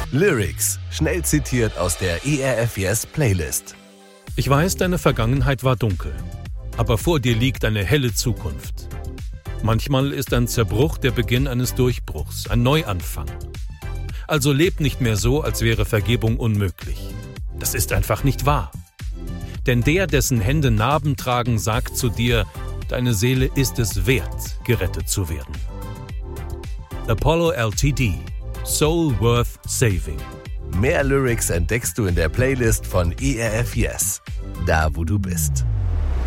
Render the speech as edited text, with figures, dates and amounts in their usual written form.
Lyrics, schnell zitiert aus der ERF Yes Playlist. Ich weiß, deine Vergangenheit war dunkel, aber vor dir liegt eine helle Zukunft. Manchmal ist ein Zerbruch der Beginn eines Durchbruchs, ein Neuanfang. Also leb nicht mehr so, als wäre Vergebung unmöglich. Das ist einfach nicht wahr. Denn der, dessen Hände Narben tragen, sagt zu dir, deine Seele ist es wert, gerettet zu werden. Apollo Ltd. Soul Worth Saving. Mehr Lyrics entdeckst du in der Playlist von ERF Yes, da wo du bist.